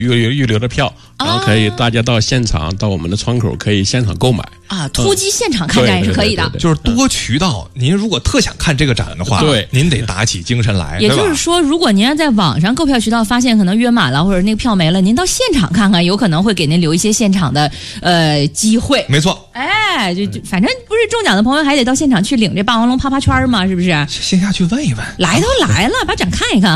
预留的票，然后可以大家到现场，到我们的窗口可以现场购买啊，突击现场看展也是可以的。 就是多渠道，您如果特想看这个展的话， 对， 您得打起精神来。 也就是说，如果您要在网上购票渠道发现可能约满了，或者那个票没了，您到现场看看，有可能会给您留一些现场的机会。 没错， 哎，就反正不是中奖的朋友还得到现场去领这霸王龙啪啪圈嘛，是不是？ 线下去问一问， 来都来了，把展看一看。